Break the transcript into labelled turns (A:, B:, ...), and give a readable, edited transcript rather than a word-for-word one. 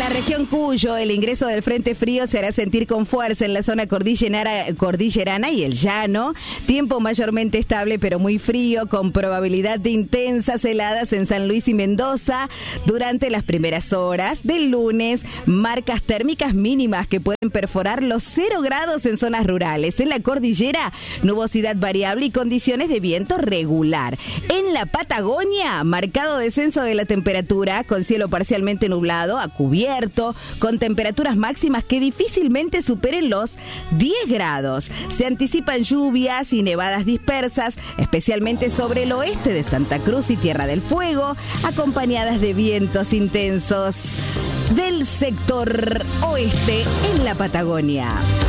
A: la región Cuyo, el ingreso del frente frío se hará sentir con fuerza en la zona cordillerana y el llano. Tiempo mayormente estable pero muy frío, con probabilidad de intensas heladas en San Luis y Mendoza durante las primeras horas del lunes. Marcas térmicas mínimas que pueden perforar los 0 grados en zonas rurales. En la cordillera, nubosidad variable y condiciones de viento regular. En la Patagonia, marcado descenso de la temperatura, con cielo parcialmente nublado a cubierto, con temperaturas máximas que difícilmente superen los 10 grados. Se anticipan lluvias y nevadas dispersas, especialmente sobre el oeste de Santa Cruz y Tierra del Fuego, acompañadas de vientos intensos del sector oeste en la Patagonia.